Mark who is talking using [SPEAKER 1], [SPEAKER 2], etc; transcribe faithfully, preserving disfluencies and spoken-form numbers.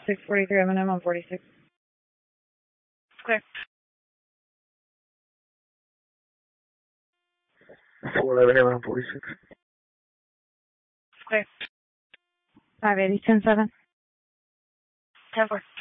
[SPEAKER 1] six forty-three, I'm in one forty-six.
[SPEAKER 2] Clear.
[SPEAKER 3] four eleven, M one forty-six.
[SPEAKER 2] Clear.
[SPEAKER 1] five eighty, ten seven.
[SPEAKER 2] ten four.